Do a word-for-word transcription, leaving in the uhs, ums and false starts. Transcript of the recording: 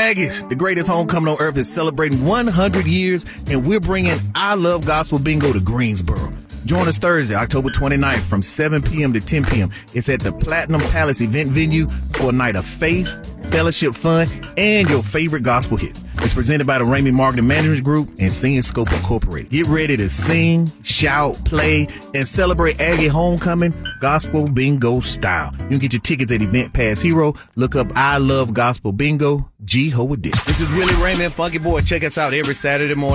Aggies? The greatest homecoming on earth is celebrating one hundred years, and we're bringing I Love Gospel Bingo to Greensboro. Join us Thursday, October twenty-ninth from seven p.m. to ten p.m. It's at the Platinum Palace event venue for a night of faith, fellowship, fun, and your favorite gospel hits. It's presented by the Ramey Marketing Management Group and Sing Scope Incorporated. Get ready to sing, shout, play, and celebrate Aggie homecoming gospel bingo style. You can get your tickets at Event Pass Hero. Look up I Love Gospel Bingo. G Ho with this. This is Willie Raymond, Funky Boy. Check us out every Saturday morning.